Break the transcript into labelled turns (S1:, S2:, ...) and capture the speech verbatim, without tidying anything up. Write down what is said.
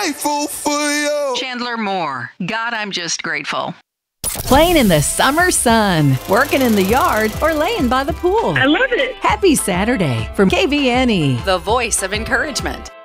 S1: grateful for you.
S2: Chandler Moore, God, I'm just grateful.
S3: Playing in the summer sun, working in the yard, or laying by the pool.
S4: I love it.
S3: Happy Saturday from K V N E,
S5: The voice of encouragement.